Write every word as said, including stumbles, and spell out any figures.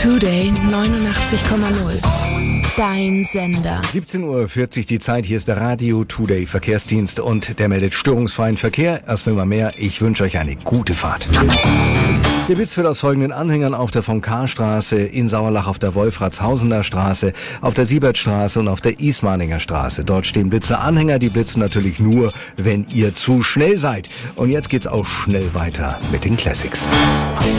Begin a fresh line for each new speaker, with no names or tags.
Today neunundachtzig Komma null. Dein Sender.
siebzehn Uhr vierzig die Zeit, hier ist der Radio Today Verkehrsdienst und der meldet störungsfreien Verkehr. Erst wenn mal mehr, ich wünsche euch eine gute Fahrt. Der Blitz wird aus folgenden Anhängern auf der von K-Straße, in Sauerlach auf der Wolfratshausener Straße, auf der Siebertstraße und auf der Ismaninger Straße. Dort stehen Blitzeranhänger, die blitzen natürlich nur, wenn ihr zu schnell seid. Und jetzt geht's auch schnell weiter mit den Classics.